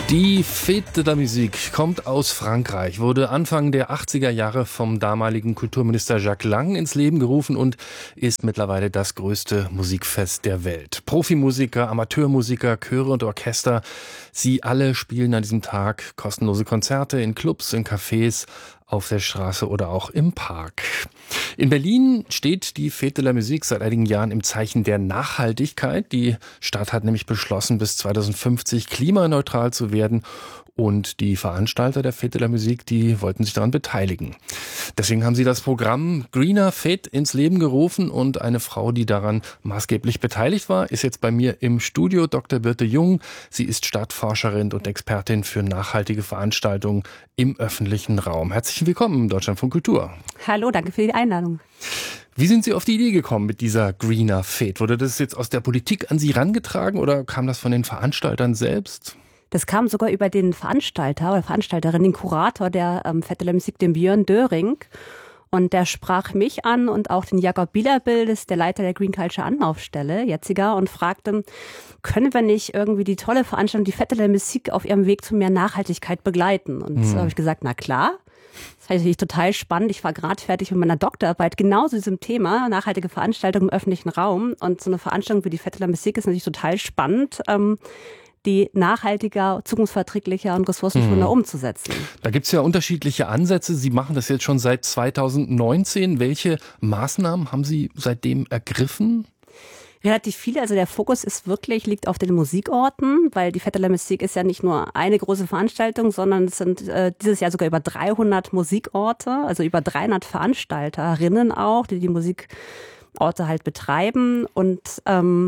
Die Fête de la Musique kommt aus Frankreich, wurde Anfang der 80er Jahre vom damaligen Kulturminister Jacques Lang ins Leben gerufen und ist mittlerweile das größte Musikfest der Welt. Profimusiker, Amateurmusiker, Chöre und Orchester, sie alle spielen an diesem Tag kostenlose Konzerte in Clubs, in Cafés, auf der Straße oder auch im Park. In Berlin steht die Fête de la Musique seit einigen Jahren im Zeichen der Nachhaltigkeit. Die Stadt hat nämlich beschlossen, bis 2050 klimaneutral zu werden. Und die Veranstalter der Fête de la Musique, die wollten sich daran beteiligen. Deswegen haben sie das Programm Greener Fête ins Leben gerufen und eine Frau, die daran maßgeblich beteiligt war, ist jetzt bei mir im Studio, Dr. Birte Jung. Sie ist Stadtforscherin und Expertin für nachhaltige Veranstaltungen im öffentlichen Raum. Herzlich willkommen im Deutschlandfunk Kultur. Hallo, danke für die Einladung. Wie sind Sie auf die Idee gekommen mit dieser Greener Fête? Wurde das jetzt aus der Politik an Sie herangetragen oder kam das von den Veranstaltern selbst? Das kam sogar über den Veranstalter oder Veranstalterin, den Kurator der Fête de la Musique, den Björn Döring. Und der sprach mich an und auch den Jakob Biederbill, das ist der Leiter der Green Culture Anlaufstelle, jetziger, und fragte, können wir nicht irgendwie die tolle Veranstaltung, die Fête de la Musique, auf ihrem Weg zu mehr Nachhaltigkeit begleiten? Und so habe ich gesagt, na klar. Das fand ich total spannend. Ich war gerade fertig mit meiner Doktorarbeit, genau zu diesem Thema, nachhaltige Veranstaltungen im öffentlichen Raum. Und so eine Veranstaltung wie die Fête de la Musique ist natürlich total spannend, die nachhaltiger, zukunftsverträglicher und ressourcenschonender umzusetzen. Da gibt es ja unterschiedliche Ansätze. Sie machen das jetzt schon seit 2019. Welche Maßnahmen haben Sie seitdem ergriffen? Relativ viele. Also der Fokus liegt auf den Musikorten, weil die Fête de la Musique ist ja nicht nur eine große Veranstaltung, sondern es sind dieses Jahr sogar über 300 Musikorte, also über 300 Veranstalterinnen auch, die Musikorte halt betreiben. Und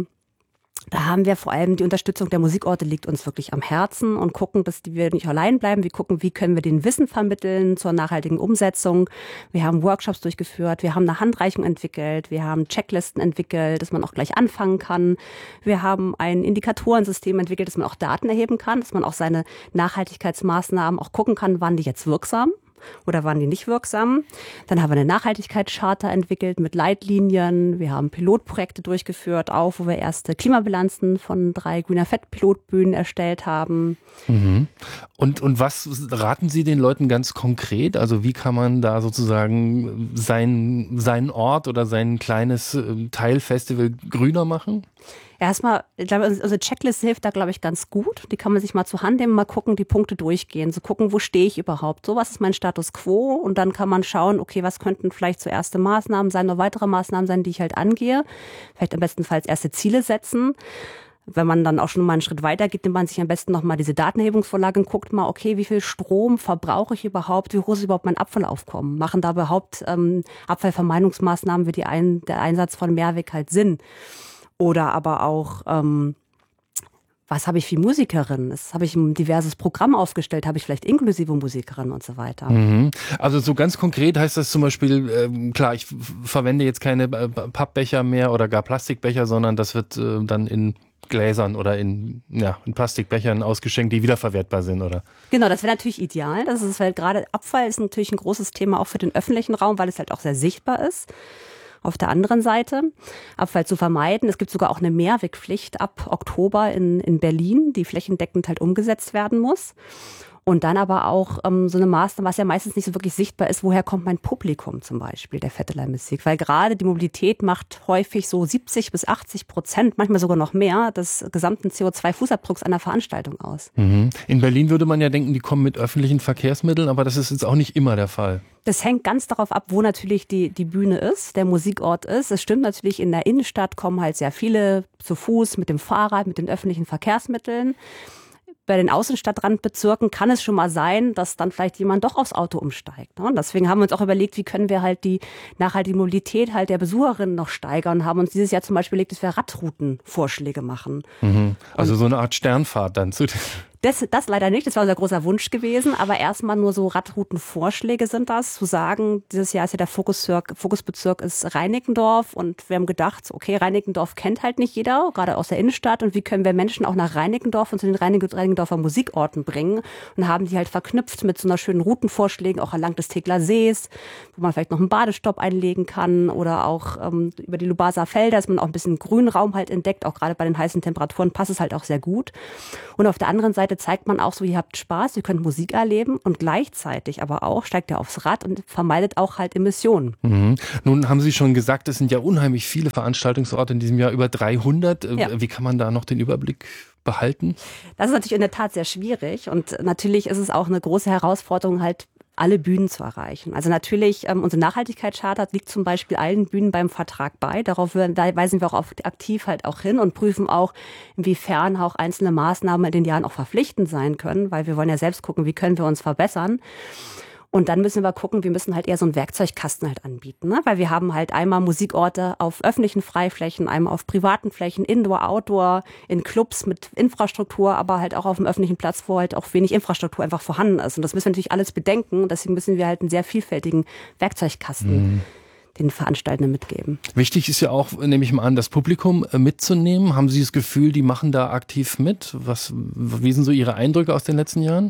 da haben wir vor allem die Unterstützung der Musikorte liegt uns wirklich am Herzen und gucken, dass wir nicht allein bleiben. Wir gucken, wie können wir den Wissen vermitteln zur nachhaltigen Umsetzung. Wir haben Workshops durchgeführt, wir haben eine Handreichung entwickelt, wir haben Checklisten entwickelt, dass man auch gleich anfangen kann. Wir haben ein Indikatorensystem entwickelt, dass man auch Daten erheben kann, dass man auch seine Nachhaltigkeitsmaßnahmen auch gucken kann, waren die jetzt wirksam oder waren die nicht wirksam. Dann haben wir eine Nachhaltigkeitscharta entwickelt mit Leitlinien. Wir haben Pilotprojekte durchgeführt, auch wo wir erste Klimabilanzen von 3 Greener Fett-Pilotbühnen erstellt haben. Mhm. Und was raten Sie den Leuten ganz konkret? Also wie kann man da sozusagen seinen Ort oder sein kleines Teilfestival grüner machen? Erstmal, ich glaube, unsere Checkliste hilft da, glaube ich, ganz gut. Die kann man sich mal zur Hand nehmen, mal gucken, die Punkte durchgehen, so gucken, wo stehe ich überhaupt? So, was ist mein Status quo? Und dann kann man schauen, okay, was könnten vielleicht so erste Maßnahmen sein oder weitere Maßnahmen sein, die ich halt angehe? Vielleicht am bestenfalls erste Ziele setzen. Wenn man dann auch schon mal einen Schritt weiter geht, nimmt man sich am besten nochmal diese Datenerhebungsvorlage und guckt mal, okay, wie viel Strom verbrauche ich überhaupt? Wie hoch ist überhaupt mein Abfallaufkommen? Machen da überhaupt Abfallvermeidungsmaßnahmen wie der Einsatz von Mehrweg halt Sinn? Oder aber auch, was habe ich für Musikerinnen? Habe ich ein diverses Programm aufgestellt? Habe ich vielleicht inklusive Musikerinnen und so weiter? Mhm. Also so ganz konkret heißt das zum Beispiel, klar, ich verwende jetzt keine Pappbecher mehr oder gar Plastikbecher, sondern das wird dann in Gläsern oder in Plastikbechern ausgeschenkt, die wiederverwertbar sind, oder? Genau, das wäre natürlich ideal. Das ist halt gerade Abfall ist natürlich ein großes Thema auch für den öffentlichen Raum, weil es halt auch sehr sichtbar ist. Auf der anderen Seite, Abfall zu vermeiden. Es gibt sogar auch eine Mehrwegpflicht ab Oktober in Berlin, die flächendeckend halt umgesetzt werden muss. Und dann aber auch so eine Maßnahme, was ja meistens nicht so wirklich sichtbar ist, woher kommt mein Publikum zum Beispiel, der Fête de la Musique. Weil gerade die Mobilität macht häufig so 70-80%, manchmal sogar noch mehr, des gesamten CO2-Fußabdrucks einer Veranstaltung aus. Mhm. In Berlin würde man ja denken, die kommen mit öffentlichen Verkehrsmitteln, aber das ist jetzt auch nicht immer der Fall. Das hängt ganz darauf ab, wo natürlich die Bühne ist, der Musikort ist. Es stimmt natürlich, in der Innenstadt kommen halt sehr viele zu Fuß, mit dem Fahrrad, mit den öffentlichen Verkehrsmitteln. Bei den Außenstadtrandbezirken kann es schon mal sein, dass dann vielleicht jemand doch aufs Auto umsteigt. Und deswegen haben wir uns auch überlegt, wie können wir halt die nachhaltige Mobilität halt der Besucherinnen noch steigern und haben uns dieses Jahr zum Beispiel überlegt, dass wir Radroutenvorschläge machen. Mhm. Also so eine Art Sternfahrt dann zu. Das leider nicht, das war unser großer Wunsch gewesen, aber erstmal nur so Radroutenvorschläge sind das, zu sagen, dieses Jahr ist ja der Fokusbezirk ist Reinickendorf und wir haben gedacht, okay, Reinickendorf kennt halt nicht jeder, gerade aus der Innenstadt, und wie können wir Menschen auch nach Reinickendorf und zu den Reinickendorfer Musikorten bringen und haben die halt verknüpft mit so einer schönen Routenvorschlägen, auch entlang des Tegeler Sees, wo man vielleicht noch einen Badestopp einlegen kann oder auch über die Lubaser Felder, dass man auch ein bisschen Grünraum halt entdeckt, auch gerade bei den heißen Temperaturen passt es halt auch sehr gut. Und auf der anderen Seite Seite zeigt man auch so, ihr habt Spaß, ihr könnt Musik erleben und gleichzeitig aber auch steigt ihr aufs Rad und vermeidet auch halt Emissionen. Mhm. Nun haben Sie schon gesagt, es sind ja unheimlich viele Veranstaltungsorte in diesem Jahr, über 300. Ja. Wie kann man da noch den Überblick behalten? Das ist natürlich in der Tat sehr schwierig und natürlich ist es auch eine große Herausforderung, halt alle Bühnen zu erreichen. Also natürlich, unsere Nachhaltigkeitscharta liegt zum Beispiel allen Bühnen beim Vertrag bei. Darauf weisen wir auch aktiv halt auch hin und prüfen auch, inwiefern auch einzelne Maßnahmen in den Jahren auch verpflichtend sein können, weil wir wollen ja selbst gucken, wie können wir uns verbessern. Und dann müssen wir gucken, wir müssen halt eher so einen Werkzeugkasten halt anbieten, ne? Weil wir haben halt einmal Musikorte auf öffentlichen Freiflächen, einmal auf privaten Flächen, Indoor, Outdoor, in Clubs mit Infrastruktur, aber halt auch auf dem öffentlichen Platz, wo halt auch wenig Infrastruktur einfach vorhanden ist. Und das müssen wir natürlich alles bedenken. Und deswegen müssen wir halt einen sehr vielfältigen Werkzeugkasten den Veranstaltenden mitgeben. Wichtig ist ja auch, nehme ich mal an, das Publikum mitzunehmen. Haben Sie das Gefühl, die machen da aktiv mit? Wie sind so Ihre Eindrücke aus den letzten Jahren?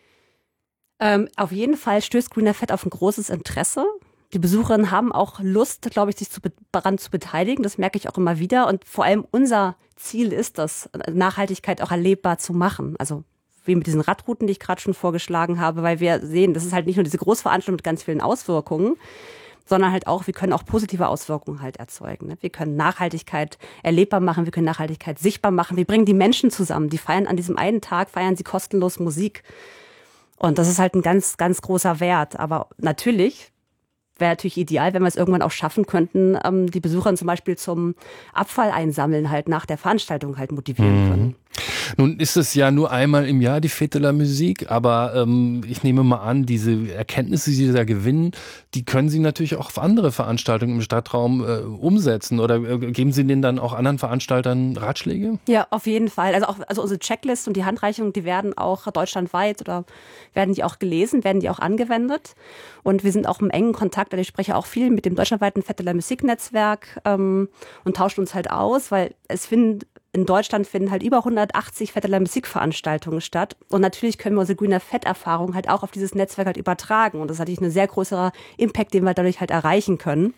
Auf jeden Fall stößt Greener Fett auf ein großes Interesse. Die Besucherinnen haben auch Lust, glaube ich, sich daran zu beteiligen. Das merke ich auch immer wieder. Und vor allem unser Ziel ist das, Nachhaltigkeit auch erlebbar zu machen. Also wie mit diesen Radrouten, die ich gerade schon vorgeschlagen habe, weil wir sehen, das ist halt nicht nur diese Großveranstaltung mit ganz vielen Auswirkungen, sondern halt auch, wir können auch positive Auswirkungen halt erzeugen. Wir können Nachhaltigkeit erlebbar machen, wir können Nachhaltigkeit sichtbar machen. Wir bringen die Menschen zusammen. Die feiern an diesem einen Tag, feiern sie kostenlos Musik. Und das ist halt ein ganz, ganz großer Wert. Aber natürlich wäre natürlich ideal, wenn wir es irgendwann auch schaffen könnten, die Besucher zum Beispiel zum Abfall einsammeln halt nach der Veranstaltung halt motivieren können. Nun ist es ja nur einmal im Jahr die Fête de la Musique, aber ich nehme mal an, diese Erkenntnisse, die Sie da gewinnen, die können Sie natürlich auch auf andere Veranstaltungen im Stadtraum umsetzen, oder geben Sie denen dann auch anderen Veranstaltern Ratschläge? Ja, auf jeden Fall. Also unsere Checklist und die Handreichungen, die werden auch deutschlandweit oder werden die auch gelesen, werden die auch angewendet. Und wir sind auch im engen Kontakt, also ich spreche auch viel mit dem deutschlandweiten Fête de la Musique Netzwerk und tauschen uns halt aus, weil in Deutschland finden halt über 180 Fête de la Musique Veranstaltungen statt. Und natürlich können wir unsere Greener Fett Erfahrung halt auch auf dieses Netzwerk halt übertragen. Und das ist natürlich ein sehr großer Impact, den wir dadurch halt erreichen können.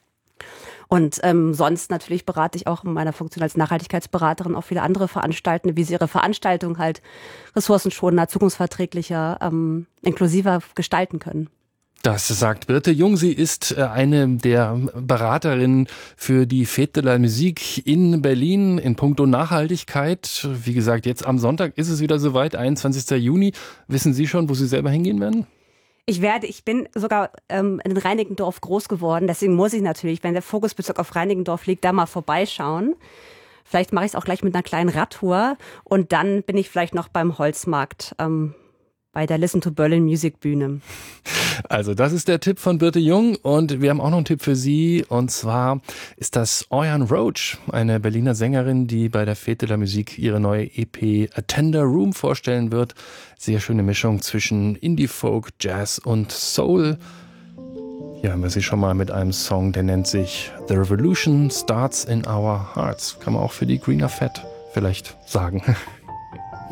Und sonst natürlich berate ich auch in meiner Funktion als Nachhaltigkeitsberaterin auch viele andere Veranstaltende, wie sie ihre Veranstaltung halt ressourcenschonender, zukunftsverträglicher, inklusiver gestalten können. Das sagt Birte Jung. Sie ist eine der Beraterinnen für die Fête de la Musique in Berlin in puncto Nachhaltigkeit. Wie gesagt, jetzt am Sonntag ist es wieder soweit, 21. Juni. Wissen Sie schon, wo Sie selber hingehen werden? Ich bin sogar in Reinickendorf groß geworden. Deswegen muss ich natürlich, wenn der Fokusbezug auf Reinickendorf liegt, da mal vorbeischauen. Vielleicht mache ich es auch gleich mit einer kleinen Radtour. Und dann bin ich vielleicht noch beim Holzmarkt bei der Listen to Berlin Music Bühne. Also das ist der Tipp von Birte Jung, und wir haben auch noch einen Tipp für Sie, und zwar ist das Oyan Roach, eine Berliner Sängerin, die bei der Fête de la Musique ihre neue EP A Tender Room vorstellen wird. Sehr schöne Mischung zwischen Indie-Folk, Jazz und Soul. Hier haben wir sie schon mal mit einem Song, der nennt sich The Revolution Starts in Our Hearts. Kann man auch für die Greener Fett vielleicht sagen.